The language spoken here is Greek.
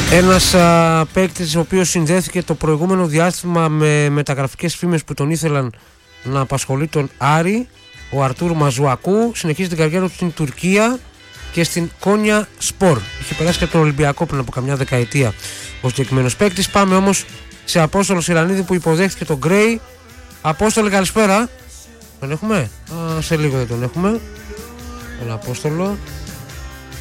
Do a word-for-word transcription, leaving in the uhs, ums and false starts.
Ένας παίκτης ο οποίος συνδέθηκε το προηγούμενο διάστημα με μεταγραφικές φήμες που τον ήθελαν να απασχολεί τον Άρη, ο Αρτούρ Μαζουακού, συνεχίζει την καριέρα του στην Τουρκία και στην Κόνια Σπορ. Είχε περάσει και από τον Ολυμπιακό πριν από καμιά δεκαετία ο συγκεκριμένος παίκτης. Πάμε όμως σε Απόστολο Σιρανίδη που υποδέχθηκε τον Γκρέι. Απόστολε, καλησπέρα. Τον έχουμε? Α, σε λίγο δεν τον έχουμε. Τον Απόστολο.